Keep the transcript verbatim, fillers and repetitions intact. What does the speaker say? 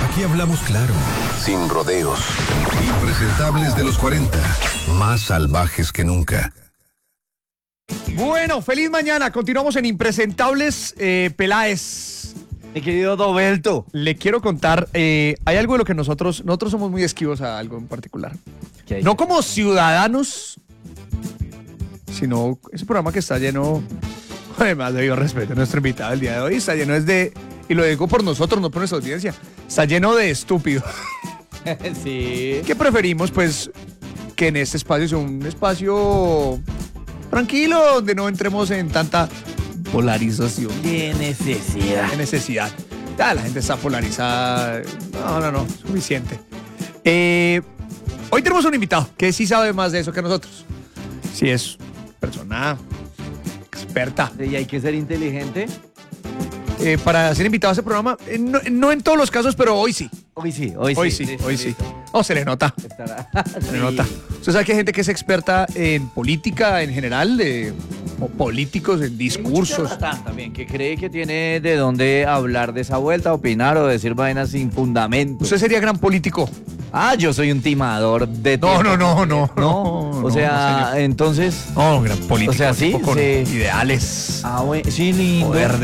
Aquí hablamos claro, sin rodeos. Impresentables de los cuarenta, más salvajes que nunca. Bueno, feliz mañana. Continuamos en Impresentables. eh, Peláez. Mi querido Dobelto. Le quiero contar, eh, hay algo de lo que nosotros, nosotros somos muy esquivos a algo en particular. No como ciudadanos, sino ese programa que está lleno, además debido respeto a nuestro invitado el día de hoy, está lleno es de, y lo digo por nosotros, no por nuestra audiencia, está lleno de estúpidos. Sí. ¿Qué preferimos? Pues que en este espacio sea un espacio tranquilo, donde no entremos en tanta polarización. Qué necesidad. Qué necesidad. Ya, la gente está polarizada. No, no, no, suficiente. Eh, hoy tenemos un invitado que sí sabe más de eso que nosotros. Sí, es persona experta. ¿Y hay que ser inteligente? Eh, para ser invitado a este programa, eh, no, no en todos los casos, pero hoy sí. Hoy sí, hoy, Hoy sí. sí, listo, hoy sí. listo. Oh, se le nota. Estará. Se le nota. Usted sabe que hay gente que es experta en política en general, de, o políticos en discursos. También, que cree que tiene de dónde hablar de esa vuelta, opinar o decir vainas sin fundamento. Usted sería gran político. Ah, yo soy un timador de No, tiempo. no, no, no. No, no, o sea, no, señor. entonces... No, gran político. O sea, sí, tipo con sí. ideales. Ah, bueno, sí, lindo. Poder